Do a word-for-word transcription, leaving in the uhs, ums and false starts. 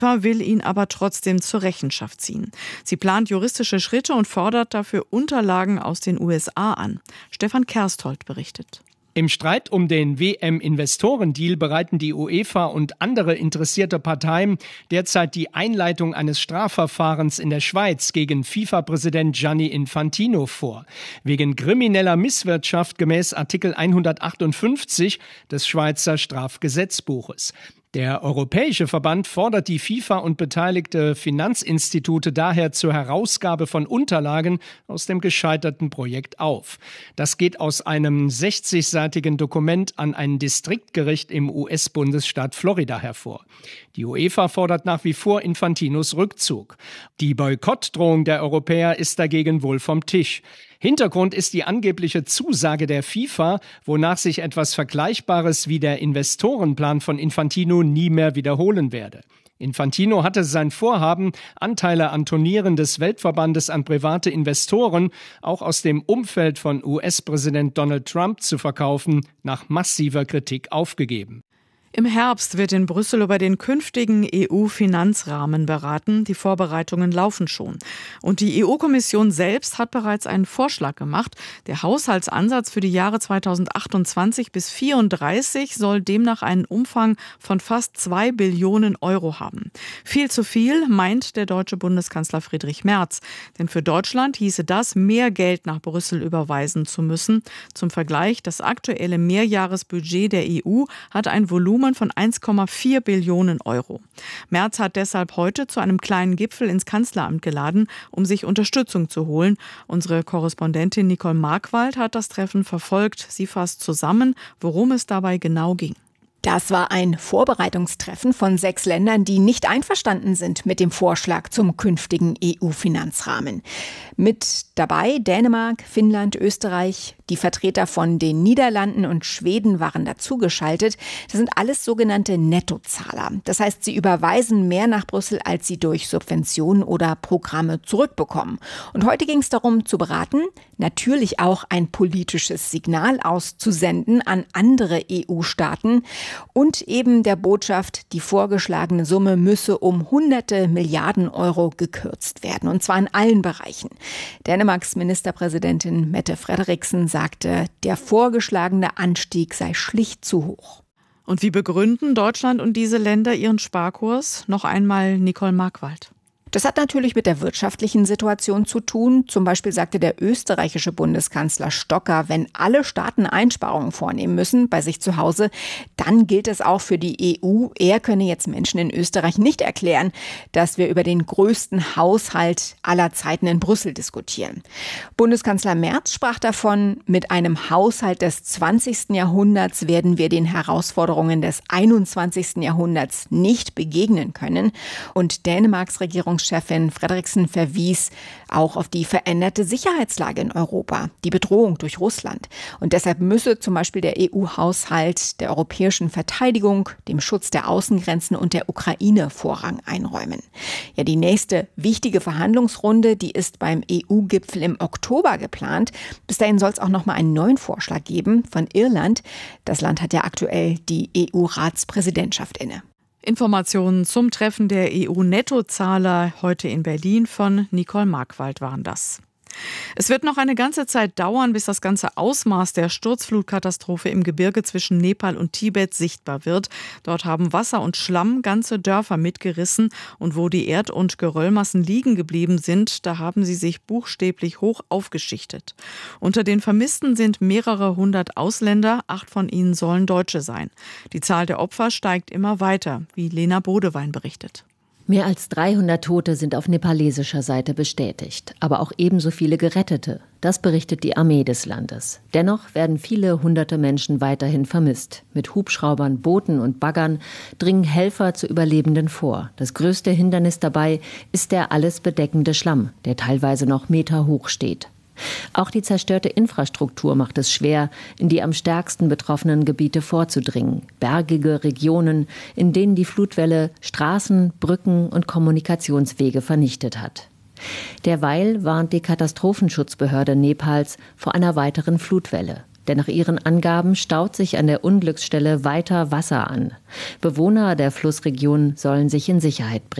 will ihn aber trotzdem zur Rechenschaft ziehen. Sie plant juristische Schritte und fordert dafür Unterlagen aus den U S A an. Stefan Kersthold berichtet. Im Streit um den W M-Investorendeal bereiten die UEFA und andere interessierte Parteien derzeit die Einleitung eines Strafverfahrens in der Schweiz gegen FIFA-Präsident Gianni Infantino vor. Wegen krimineller Misswirtschaft gemäß Artikel hundertachtundfünfzig des Schweizer Strafgesetzbuches. Der Europäische Verband fordert die FIFA und beteiligte Finanzinstitute daher zur Herausgabe von Unterlagen aus dem gescheiterten Projekt auf. Das geht aus einem sechzigseitigen Dokument an ein Distriktgericht im U S-Bundesstaat Florida hervor. Die UEFA fordert nach wie vor Infantinos Rückzug. Die Boykottdrohung der Europäer ist dagegen wohl vom Tisch. Hintergrund ist die angebliche Zusage der FIFA, wonach sich etwas Vergleichbares wie der Investorenplan von Infantino nie mehr wiederholen werde. Infantino hatte sein Vorhaben, Anteile an Turnieren des Weltverbandes an private Investoren, auch aus dem Umfeld von U S-Präsident Donald Trump zu verkaufen, nach massiver Kritik aufgegeben. Im Herbst wird in Brüssel über den künftigen E U-Finanzrahmen beraten. Die Vorbereitungen laufen schon. Und die E U-Kommission selbst hat bereits einen Vorschlag gemacht. Der Haushaltsansatz für die Jahre zweitausendachtundzwanzig bis vierunddreißig soll demnach einen Umfang von fast zwei Billionen Euro haben. Viel zu viel, meint der deutsche Bundeskanzler Friedrich Merz. Denn für Deutschland hieße das, mehr Geld nach Brüssel überweisen zu müssen. Zum Vergleich, das aktuelle Mehrjahresbudget der E U hat ein Volumen von eins Komma vier Billionen Euro. Merz hat deshalb heute zu einem kleinen Gipfel ins Kanzleramt geladen, um sich Unterstützung zu holen. Unsere Korrespondentin Nicole Markwald hat das Treffen verfolgt. Sie fasst zusammen, worum es dabei genau ging. Das war ein Vorbereitungstreffen von sechs Ländern, die nicht einverstanden sind mit dem Vorschlag zum künftigen E U-Finanzrahmen. Mit dabei Dänemark, Finnland, Österreich, die Vertreter von den Niederlanden und Schweden waren dazugeschaltet. Das sind alles sogenannte Nettozahler. Das heißt, sie überweisen mehr nach Brüssel, als sie durch Subventionen oder Programme zurückbekommen. Und heute ging es darum zu beraten, natürlich auch ein politisches Signal auszusenden an andere E U-Staaten und eben der Botschaft, die vorgeschlagene Summe müsse um hunderte Milliarden Euro gekürzt werden, und zwar in allen Bereichen. Dänemarks Ministerpräsidentin Mette Frederiksen sagte, der vorgeschlagene Anstieg sei schlicht zu hoch. Und wie begründen Deutschland und diese Länder ihren Sparkurs? Noch einmal Nicole Markwald. Das hat natürlich mit der wirtschaftlichen Situation zu tun. Zum Beispiel sagte der österreichische Bundeskanzler Stocker, wenn alle Staaten Einsparungen vornehmen müssen bei sich zu Hause, dann gilt es auch für die E U. Er könne jetzt Menschen in Österreich nicht erklären, dass wir über den größten Haushalt aller Zeiten in Brüssel diskutieren. Bundeskanzler Merz sprach davon, mit einem Haushalt des zwanzigsten Jahrhunderts werden wir den Herausforderungen des einundzwanzigsten Jahrhunderts nicht begegnen können. Und Dänemarks Regierung Chefin Frederiksen verwies auch auf die veränderte Sicherheitslage in Europa, die Bedrohung durch Russland. Und deshalb müsse zum Beispiel der E U-Haushalt der europäischen Verteidigung, dem Schutz der Außengrenzen und der Ukraine Vorrang einräumen. Ja, die nächste wichtige Verhandlungsrunde, die ist beim E U-Gipfel im Oktober geplant. Bis dahin soll es auch noch mal einen neuen Vorschlag geben von Irland. Das Land hat ja aktuell die E U-Ratspräsidentschaft inne. Informationen zum Treffen der E U-Nettozahler heute in Berlin von Nicole Markwald waren das. Es wird noch eine ganze Zeit dauern, bis das ganze Ausmaß der Sturzflutkatastrophe im Gebirge zwischen Nepal und Tibet sichtbar wird. Dort haben Wasser und Schlamm ganze Dörfer mitgerissen, und wo die Erd- und Geröllmassen liegen geblieben sind, da haben sie sich buchstäblich hoch aufgeschichtet. Unter den Vermissten sind mehrere hundert Ausländer, acht von ihnen sollen Deutsche sein. Die Zahl der Opfer steigt immer weiter, wie Lena Bodewein berichtet. Mehr als dreihundert Tote sind auf nepalesischer Seite bestätigt, aber auch ebenso viele Gerettete. Das berichtet die Armee des Landes. Dennoch werden viele hunderte Menschen weiterhin vermisst. Mit Hubschraubern, Booten und Baggern dringen Helfer zu Überlebenden vor. Das größte Hindernis dabei ist der alles bedeckende Schlamm, der teilweise noch Meter hoch steht. Auch die zerstörte Infrastruktur macht es schwer, in die am stärksten betroffenen Gebiete vorzudringen. Bergige Regionen, in denen die Flutwelle Straßen, Brücken und Kommunikationswege vernichtet hat. Derweil warnt die Katastrophenschutzbehörde Nepals vor einer weiteren Flutwelle. Denn nach ihren Angaben staut sich an der Unglücksstelle weiter Wasser an. Bewohner der Flussregion sollen sich in Sicherheit bringen.